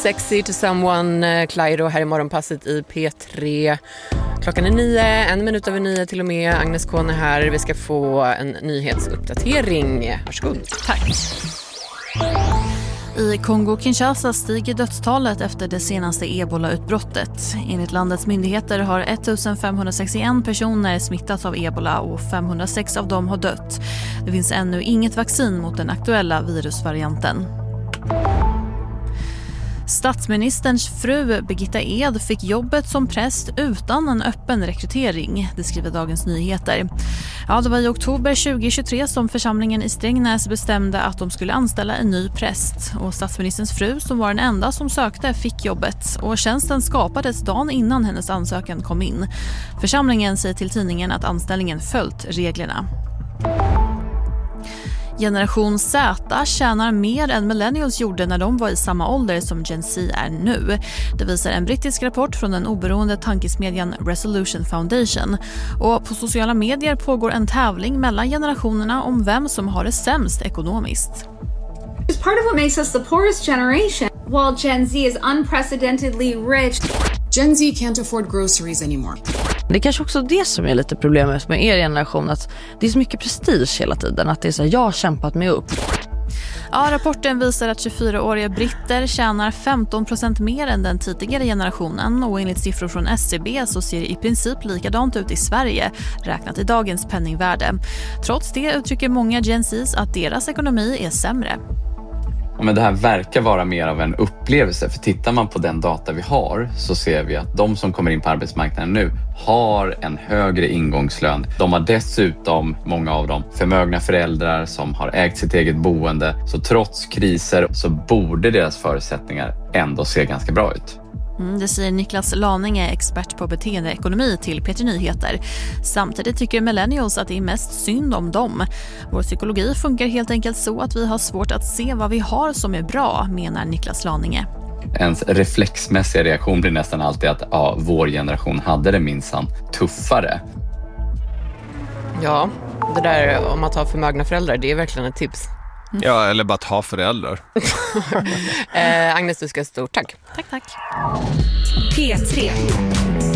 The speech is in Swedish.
Sexy to someone, Clyro här i morgonpasset i P3. Klockan är 9, 1 minut över 9 till och med. Agnes Kone här. Vi ska få en nyhetsuppdatering. Varsågod. Tack. I Kongo-Kinshasa stiger dödstalet efter det senaste ebola-utbrottet. Enligt landets myndigheter har 1561 personer smittats av ebola och 506 av dem har dött. Det finns ännu inget vaccin mot den aktuella virusvarianten. Statsministerns fru Birgitta Ed fick jobbet som präst utan en öppen rekrytering, det skriver Dagens Nyheter. Ja, det var i oktober 2023 som församlingen i Strängnäs bestämde att de skulle anställa en ny präst. Och statsministerns fru, som var den enda som sökte, fick jobbet. Och tjänsten skapades dagen innan hennes ansökan kom in. Församlingen säger till tidningen att anställningen följt reglerna. Generation Z tjänar mer än millennials gjorde när de var i samma ålder som Gen Z är nu. Det visar en brittisk rapport från den oberoende tankesmedjan Resolution Foundation. Och på sociala medier pågår en tävling mellan generationerna om vem som har det sämst ekonomiskt. It's part of what makes us the poorest generation, while Gen Z is unprecedentedly rich. Gen Z can't afford groceries anymore. Det är kanske också det som är lite problemet med er generation, att det är så mycket prestige hela tiden, att det är så här, jag har kämpat mig upp. Ja, rapporten visar att 24-åriga britter tjänar 15% mer än den tidigare generationen, och enligt siffror från SCB så ser det i princip likadant ut i Sverige, räknat i dagens penningvärde. Trots det uttrycker många Gen Zs att deras ekonomi är sämre. Men det här verkar vara mer av en upplevelse, för tittar man på den data vi har så ser vi att de som kommer in på arbetsmarknaden nu har en högre ingångslön. De har dessutom, många av dem, förmögna föräldrar som har ägt sitt eget boende. Så trots kriser så borde deras förutsättningar ändå se ganska bra ut. Det säger Niklas Laninge, expert på beteendeekonomi till P3 Nyheter. Samtidigt tycker millennials att det är mest synd om dem. Vår psykologi funkar helt enkelt så att vi har svårt att se vad vi har som är bra, menar Niklas Laninge. Ens reflexmässiga reaktion blir nästan alltid att vår generation hade det minsann tuffare. Ja, det där om att ha förmögna föräldrar, det är verkligen ett tips. Ja, eller bara att ha föräldrar. Agnes, du ska ha stort tack. Tack. P3.